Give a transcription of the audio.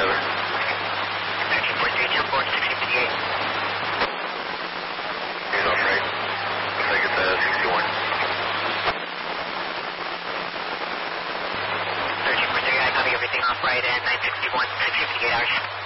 other. 13.3, jump board 6058. He's off right. Looks like it's 61. 13.3, I copy everything off right and 961, 658 hours.